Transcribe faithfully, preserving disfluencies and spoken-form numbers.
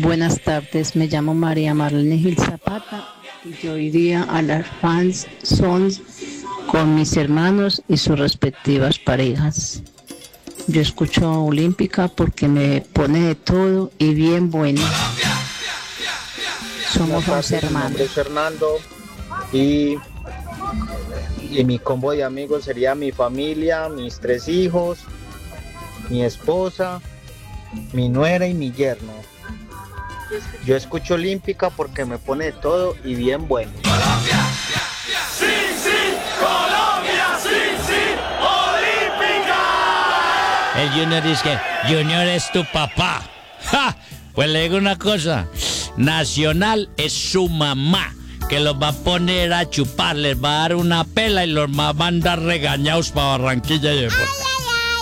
Buenas tardes, me llamo María Marlene Gil Zapata y yo iría a las fans Sons con mis hermanos y sus respectivas parejas. Yo escucho Olímpica porque me pone de todo y bien bueno. Somos once Mi hermanos. nombre es Fernando y, y mi combo de amigos sería mi familia, mis tres hijos, mi esposa, mi nuera y mi yerno. Yo escucho Olímpica porque me pone de todo y bien bueno. Sí, sí, Colombia, sí, sí, Olímpica. El Junior dice que Junior es tu papá. ¡Ja! Pues le digo una cosa, Nacional es su mamá, que los va a poner a chupar, les va a dar una pela y los va a mandar regañados para Barranquilla y después.